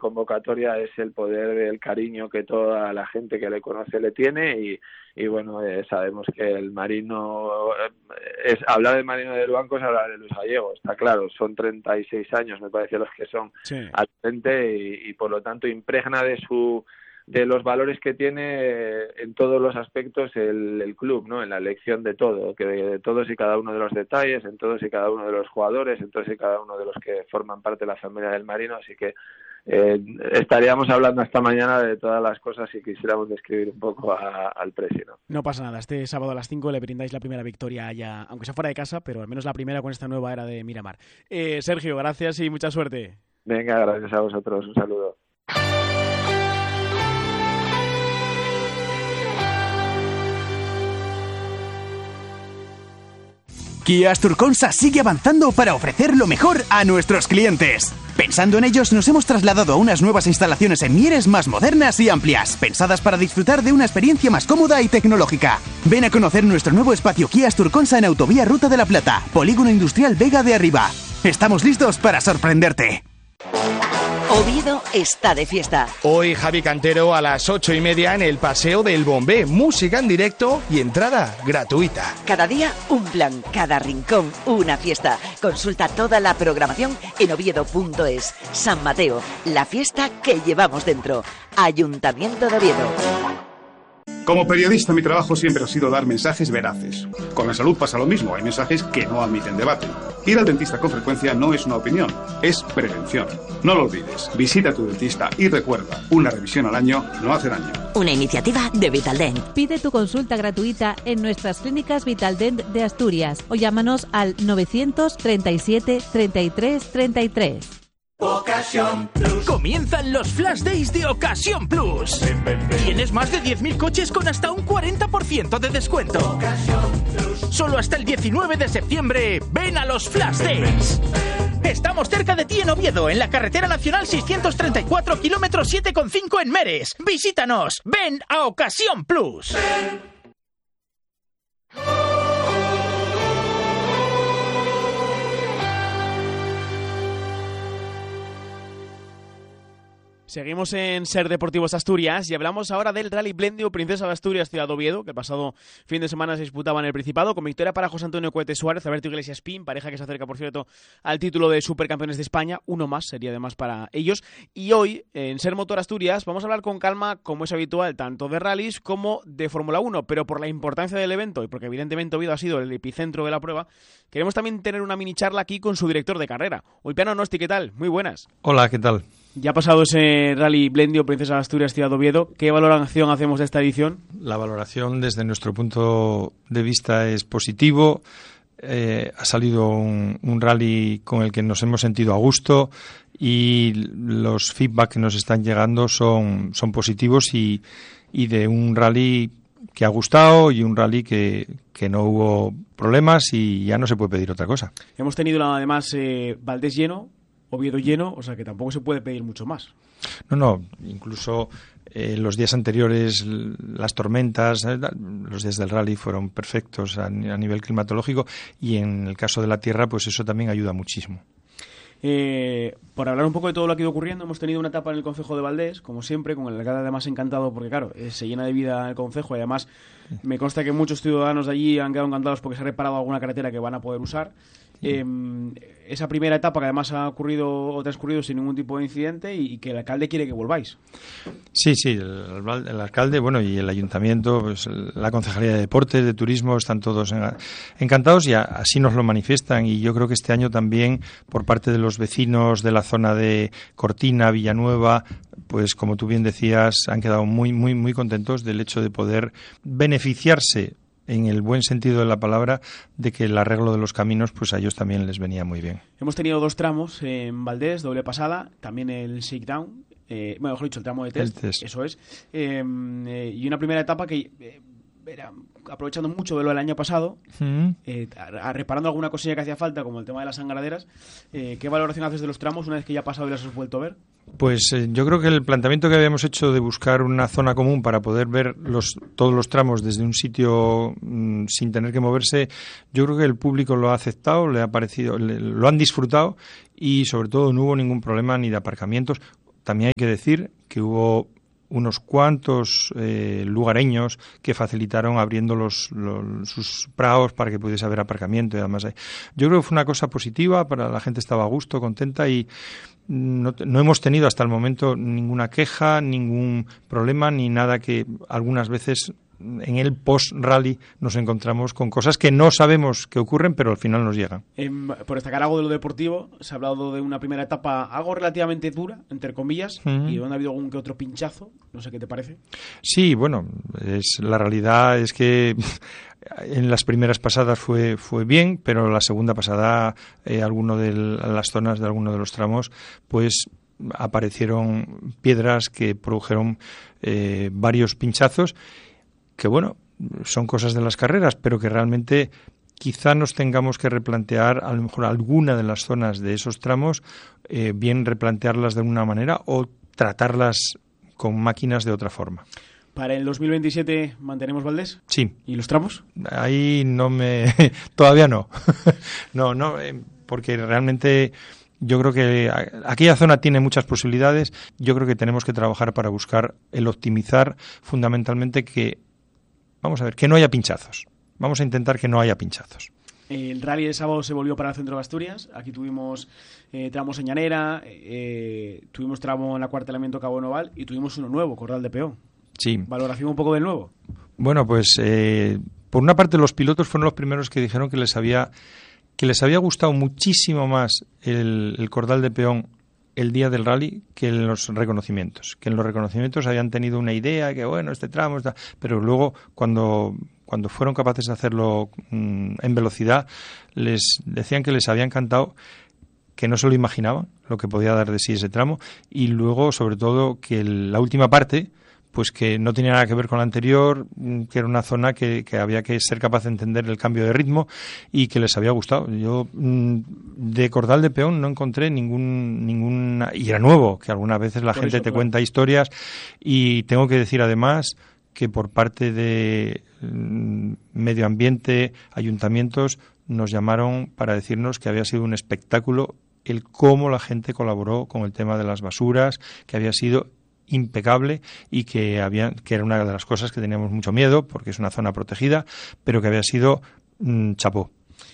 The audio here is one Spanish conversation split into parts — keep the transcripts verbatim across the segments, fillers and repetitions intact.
convocatoria es el poder del cariño que toda la gente que le conoce le tiene y, y bueno, eh, sabemos que el Marino, es hablar del Marino del Banco es hablar de Luis Gallego, está claro, son treinta y seis años me parece los que son sí. al frente y, y por lo tanto impregna de su de los valores que tiene en todos los aspectos el, el club, ¿no? En la elección de todo, que de, de todos y cada uno de los detalles, en todos y cada uno de los jugadores, en todos y cada uno de los que forman parte de la familia del Marino, así que eh, estaríamos hablando esta mañana de todas las cosas si quisiéramos describir un poco a, al presi, ¿no? No pasa nada, este sábado a las cinco le brindáis la primera victoria allá, aunque sea fuera de casa, pero al menos la primera con esta nueva era de Miramar. Eh, Sergio, gracias y mucha suerte. Venga, gracias a vosotros, un saludo. Kia Asturconsa sigue avanzando para ofrecer lo mejor a nuestros clientes. Pensando en ellos, nos hemos trasladado a unas nuevas instalaciones en Mieres más modernas y amplias, pensadas para disfrutar de una experiencia más cómoda y tecnológica. Ven a conocer nuestro nuevo espacio Kia Asturconsa en Autovía Ruta de la Plata, Polígono Industrial Vega de Arriba. Estamos listos para sorprenderte. Oviedo está de fiesta. Hoy Javi Cantero a las ocho y media en el Paseo del Bombé. Música en directo y entrada gratuita. Cada día un plan, cada rincón una fiesta. Consulta toda la programación en oviedo punto es. San Mateo, la fiesta que llevamos dentro. Ayuntamiento de Oviedo. Como periodista, mi trabajo siempre ha sido dar mensajes veraces. Con la salud pasa lo mismo, hay mensajes que no admiten debate. Ir al dentista con frecuencia no es una opinión, es prevención. No lo olvides, visita a tu dentista y recuerda, una revisión al año no hace daño. Una iniciativa de Vitaldent. Pide tu consulta gratuita en nuestras clínicas Vitaldent de Asturias o llámanos al novecientos treinta y siete treinta y tres treinta y tres. Ocasión Plus. Comienzan los Flash Days de Ocasión Plus. Ven, ven, ven. Tienes más de diez mil coches con hasta un cuarenta por ciento de descuento. Ocasión Plus. Solo hasta el diecinueve de septiembre. Ven a los Flash Days. Ven, ven. Estamos cerca de ti en Oviedo, en la carretera nacional seiscientos treinta y cuatro, kilómetro siete coma cinco en Meres. Visítanos. Ven a Ocasión Plus. Ven. Seguimos en Ser Deportivos Asturias y hablamos ahora del Rally Blendio Princesa de Asturias Ciudad Oviedo, que el pasado fin de semana se disputaba en el Principado, con victoria para José Antonio Cohete Suárez, Alberto Iglesias Pin, pareja que se acerca, por cierto, al título de Supercampeones de España, uno más, sería además para ellos. Y hoy, en Ser Motor Asturias, vamos a hablar con calma, como es habitual, tanto de rallies como de Fórmula uno, pero por la importancia del evento y porque evidentemente Oviedo ha sido el epicentro de la prueba, queremos también tener una mini charla aquí con su director de carrera. Ulpiano Nosti, ¿qué tal? Muy buenas. Hola, ¿qué tal? Ya ha pasado ese Rally Blendio Princesa de Asturias Ciudad Oviedo. ¿Qué valoración hacemos de esta edición? La valoración desde nuestro punto de vista es positivo. Eh, ha salido un, un rally con el que nos hemos sentido a gusto y los feedback que nos están llegando son, son positivos y, y de un rally que ha gustado y un rally que, que no hubo problemas y ya no se puede pedir otra cosa. Hemos tenido además eh, Valdés lleno, Oviedo lleno, o sea que tampoco se puede pedir mucho más. No, no, incluso eh, los días anteriores, las tormentas, eh, los días del rally fueron perfectos a, a nivel climatológico y en el caso de la tierra, pues eso también ayuda muchísimo. Eh, por hablar un poco de todo lo que ha ido ocurriendo, hemos tenido una etapa en el Concejo de Valdés, como siempre, con el alcalde además encantado porque, claro, eh, se llena de vida el Concejo y además me consta que muchos ciudadanos de allí han quedado encantados porque se ha reparado alguna carretera que van a poder usar. Eh, esa primera etapa que además ha ocurrido o transcurrido sin ningún tipo de incidente y, y que el alcalde quiere que volváis. Sí, sí, el, el alcalde, bueno, y el ayuntamiento, pues la Concejalía de Deportes, de Turismo, están todos en, encantados y a, así nos lo manifiestan y yo creo que este año también por parte de los vecinos de la zona de Cortina, Villanueva, pues como tú bien decías, han quedado muy, muy, muy contentos del hecho de poder beneficiarse en el buen sentido de la palabra, de que el arreglo de los caminos, pues a ellos también les venía muy bien. Hemos tenido dos tramos en Valdés, doble pasada, también el shakedown, eh, bueno, mejor dicho, el tramo de test, test. eso es, eh, eh, y una primera etapa que eh, era aprovechando mucho de lo del año pasado, mm. eh, a, a, reparando alguna cosilla que hacía falta, como el tema de las sangraderas. Eh, ¿Qué valoración haces de los tramos una vez que ya ha pasado y las has vuelto a ver? Pues eh, yo creo que el planteamiento que habíamos hecho de buscar una zona común para poder ver los, todos los tramos desde un sitio mmm, sin tener que moverse, yo creo que el público lo ha aceptado, le ha parecido, le, lo han disfrutado y sobre todo no hubo ningún problema ni de aparcamientos. también hay que decir que hubo unos cuantos eh, lugareños que facilitaron abriendo los, los, sus praos para que pudiese haber aparcamiento y además hay. Yo creo que fue una cosa positiva, para la gente estaba a gusto, contenta y no, no hemos tenido hasta el momento ninguna queja, ningún problema ni nada que algunas veces en el post-rally nos encontramos con cosas que no sabemos que ocurren, pero al final nos llegan. Eh, por destacar algo de lo deportivo, se ha hablado de una primera etapa algo relativamente dura, entre comillas, uh-huh. y donde ha habido algún que otro pinchazo. No sé qué te parece. Sí, bueno, es la realidad es que en las primeras pasadas fue fue bien, pero la segunda pasada, eh, alguno de las zonas de alguno de los tramos, pues aparecieron piedras que produjeron eh, varios pinchazos, que bueno, son cosas de las carreras, pero que realmente quizá nos tengamos que replantear a lo mejor alguna de las zonas de esos tramos, eh, bien replantearlas de una manera o tratarlas con máquinas de otra forma. ¿Para el dos mil veintisiete mantenemos Valdés? Sí. ¿Y los tramos? Ahí no me... todavía no. no, no, eh, porque realmente... Yo creo que aquella zona tiene muchas posibilidades. Yo creo que tenemos que trabajar para buscar el optimizar fundamentalmente que, vamos a ver, que no haya pinchazos. Vamos a intentar que no haya pinchazos. El rally de sábado se volvió para el centro de Asturias. Aquí tuvimos eh, tramos en Llanera, eh, tuvimos tramo en la Acuartelamiento Cabo Noval y tuvimos uno nuevo, Corral de Peón. Sí. ¿Valoración un poco del nuevo? Bueno, pues eh, por una parte los pilotos fueron los primeros que dijeron que les había... que les había gustado muchísimo más el, el Cordal de Peón el día del rally que en los reconocimientos. Que en los reconocimientos habían tenido una idea, que bueno, este tramo está... Pero luego, cuando, cuando fueron capaces de hacerlo mmm, en velocidad, les decían que les había encantado, que no se lo imaginaban lo que podía dar de sí ese tramo. Y luego, sobre todo, que el, la última parte... pues que no tenía nada que ver con la anterior, que era una zona que, que había que ser capaz de entender el cambio de ritmo y que les había gustado. Yo de Cordal de Peón no encontré ningún ninguna y era nuevo, que algunas veces la por gente eso, te claro. cuenta historias y tengo que decir además que por parte de medio ambiente, ayuntamientos, nos llamaron para decirnos que había sido un espectáculo el cómo la gente colaboró con el tema de las basuras, que había sido impecable y que había que era una de las cosas que teníamos mucho miedo porque es una zona protegida, pero que había sido mmm, chapó.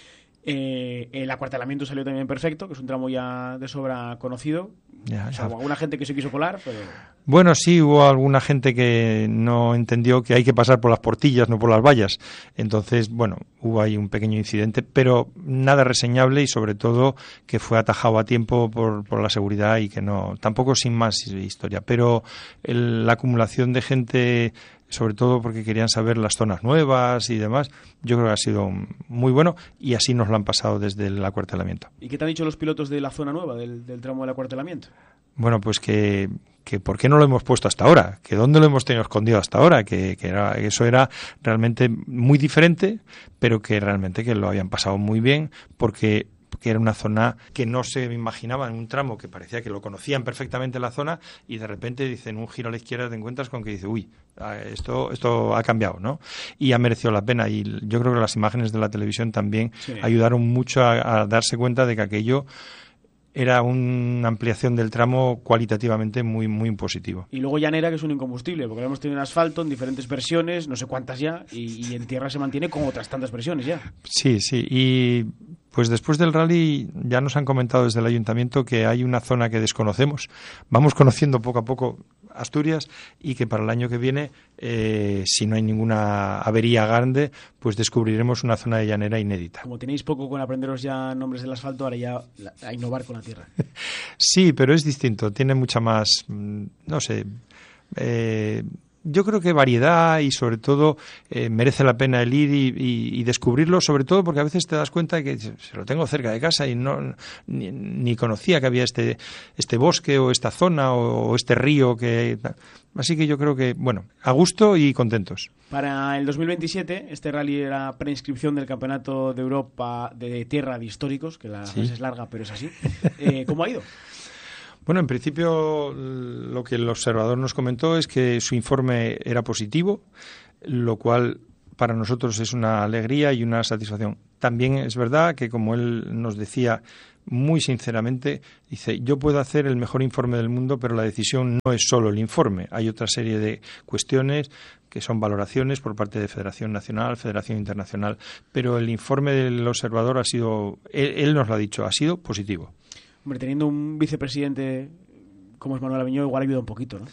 Eh, el acuartelamiento salió también perfecto, que es un tramo ya de sobra conocido. Ya, o sea, hubo alguna gente que se quiso colar, pero... Bueno, sí, hubo alguna gente que no entendió que hay que pasar por las portillas, no por las vallas. Entonces, bueno, hubo ahí un pequeño incidente, pero nada reseñable y sobre todo que fue atajado a tiempo por, por la seguridad y que no, tampoco sin más historia. Pero el, la acumulación de gente, sobre todo porque querían saber las zonas nuevas y demás, yo creo que ha sido muy bueno y así nos lo han pasado desde el acuartelamiento. ¿Y qué te han dicho los pilotos de la zona nueva, del, del tramo del acuartelamiento? Bueno, pues que, que ¿por qué no lo hemos puesto hasta ahora? Que ¿dónde lo hemos tenido escondido hasta ahora? Que, que era, eso era realmente muy diferente, pero que realmente que lo habían pasado muy bien porque... que era una zona que no se imaginaba en un tramo que parecía que lo conocían perfectamente la zona y de repente dicen un giro a la izquierda te encuentras con que dice uy, esto esto ha cambiado, ¿no? Y ha merecido la pena y yo creo que las imágenes de la televisión también sí. ayudaron mucho a, a darse cuenta de que aquello era una ampliación del tramo cualitativamente muy muy positivo. Y luego Llanera, que es un incombustible, porque lo hemos tenido en asfalto en diferentes versiones, no sé cuántas ya, y, y en tierra se mantiene con otras tantas versiones ya. Sí, sí, y pues después del rally ya nos han comentado desde el ayuntamiento que hay una zona que desconocemos. Vamos conociendo poco a poco Asturias y que para el año que viene, eh, si no hay ninguna avería grande, pues descubriremos una zona de llanera inédita. Como tenéis poco con aprenderos ya nombres del asfalto, ahora ya a innovar con la tierra. Sí, pero es distinto, tiene mucha más, no sé... Eh, yo creo que variedad y sobre todo eh, merece la pena el ir y, y, y descubrirlo, sobre todo porque a veces te das cuenta de que se lo tengo cerca de casa y no ni, ni conocía que había este este bosque o esta zona o, o este río que así que yo creo que bueno, a gusto y contentos. Para el dos mil veintisiete este rally era preinscripción del Campeonato de Europa de Tierra de Históricos, que la frase ¿Sí? es larga pero es así. Eh, ¿Cómo ha ido? Bueno, en principio lo que el observador nos comentó es que su informe era positivo, lo cual para nosotros es una alegría y una satisfacción. También es verdad que, como él nos decía, muy sinceramente, dice, yo puedo hacer el mejor informe del mundo, pero la decisión no es solo el informe. Hay otra serie de cuestiones que son valoraciones por parte de Federación Nacional, Federación Internacional, pero el informe del observador ha sido, él, él nos lo ha dicho, ha sido positivo. Hombre, teniendo un vicepresidente como es Manuel Aviñó, igual ayuda un poquito, ¿no?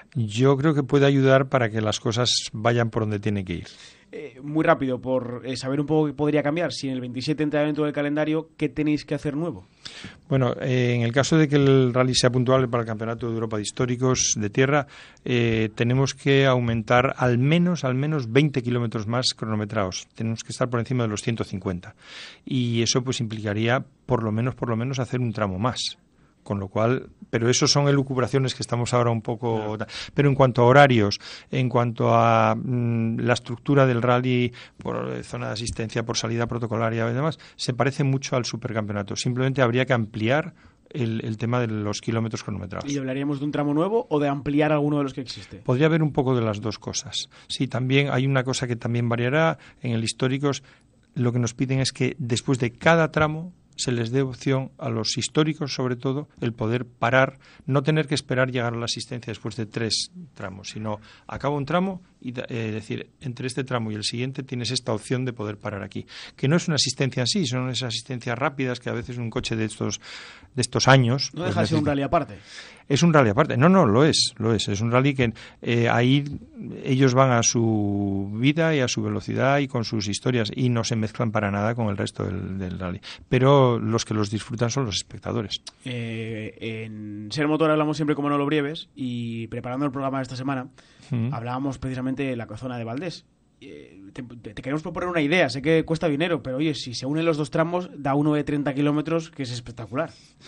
Yo creo que puede ayudar para que las cosas vayan por donde tienen que ir. Eh, muy rápido, por eh, saber un poco qué podría cambiar. Si en el veintisiete entra dentro del calendario, ¿qué tenéis que hacer nuevo? Bueno, eh, en el caso de que el rally sea puntual para el Campeonato de Europa de Históricos de Tierra, eh, tenemos que aumentar al menos, al menos veinte kilómetros más cronometrados. Tenemos que estar por encima de los ciento cincuenta. Y eso pues implicaría, por lo menos, por lo menos, hacer un tramo más. Con lo cual, pero eso son elucubraciones que estamos ahora un poco... No. Pero en cuanto a horarios, en cuanto a mmm, la estructura del rally por zona de asistencia, por salida protocolaria y demás, se parece mucho al supercampeonato. Simplemente habría que ampliar el, el tema de los kilómetros cronometrados. ¿Y hablaríamos de un tramo nuevo o de ampliar alguno de los que existe? Podría haber un poco de las dos cosas. Sí, también hay una cosa que también variará. En el históricos lo que nos piden es que después de cada tramo se les dé opción a los históricos, sobre todo, el poder parar, no tener que esperar llegar a la asistencia después de tres tramos, sino acaba un tramo y eh, decir, entre este tramo y el siguiente tienes esta opción de poder parar aquí. Que no es una asistencia en sí, son esas asistencias rápidas que a veces un coche de estos de estos años... No deja de ser un rally aparte. Es un rally aparte. No, no, lo es, lo es. Es un rally que eh, ahí ellos van a su vida y a su velocidad y con sus historias y no se mezclan para nada con el resto del, del rally. Pero los que los disfrutan son los espectadores. Eh, en Ser Motor hablamos siempre con Manolo Brieves y preparando el programa de esta semana mm. hablábamos precisamente de la zona de Valdés. Eh, te, te queremos proponer una idea, sé que cuesta dinero, pero oye, si se unen los dos tramos da uno de treinta kilómetros que es espectacular.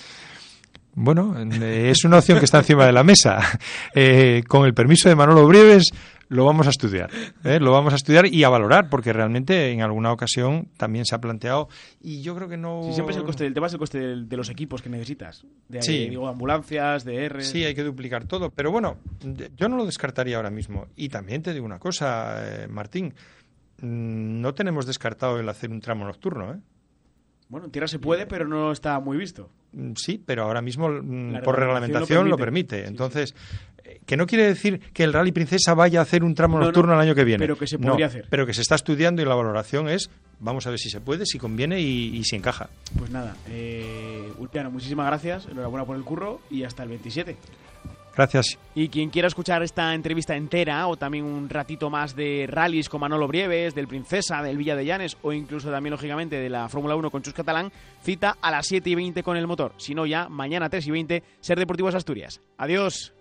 Bueno, es una opción que está encima de la mesa. Eh, con el permiso de Manolo Brieves lo vamos a estudiar, ¿eh? lo vamos a estudiar y a valorar, porque realmente en alguna ocasión también se ha planteado y yo creo que no... Sí, siempre es el coste del tema, es el coste de, de los equipos que necesitas. De, sí. Digo, ambulancias, de R... Sí, hay que duplicar todo, pero bueno, yo no lo descartaría ahora mismo. Y también te digo una cosa, eh, Martín, no tenemos descartado el hacer un tramo nocturno, ¿eh? Bueno, en tierra se puede, pero no está muy visto. Sí, pero ahora mismo La por reglamentación lo permite. Lo permite. Sí, Entonces, sí. que no quiere decir que el Rally Princesa vaya a hacer un tramo no, nocturno no, el año que viene. Pero que se podría no, hacer. Pero que se está estudiando y la valoración es, vamos a ver si se puede, si conviene y, y si encaja. Pues nada, eh, Ulpiano, muchísimas gracias, enhorabuena por el curro y hasta el veintisiete. Gracias. Y quien quiera escuchar esta entrevista entera o también un ratito más de rallies con Manolo Brieves, del Princesa, del Villa de Llanes o incluso también, lógicamente, de la Fórmula uno con Chus Catalán, cita a las siete y veinte con el motor. Si no, ya mañana tres y veinte, Ser Deportivos Asturias. Adiós.